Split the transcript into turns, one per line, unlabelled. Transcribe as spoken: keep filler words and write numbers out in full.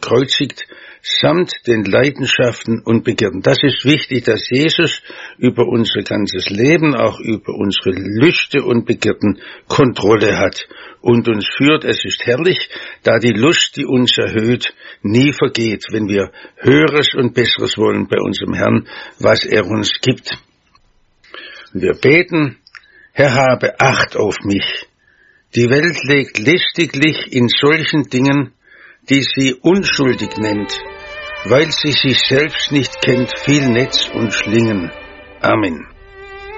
gekreuzigt, samt den Leidenschaften und Begierden. Das ist wichtig, dass Jesus über unser ganzes Leben, auch über unsere Lüste und Begierden Kontrolle hat und uns führt. Es ist herrlich, da die Lust, die uns erhöht, nie vergeht, wenn wir Höheres und Besseres wollen bei unserem Herrn, was er uns gibt. Und wir beten: Herr, habe Acht auf mich. Die Welt legt listiglich in solchen Dingen, die sie unschuldig nennt, weil sie sich selbst nicht kennt, viel Netz und Schlingen. Amen.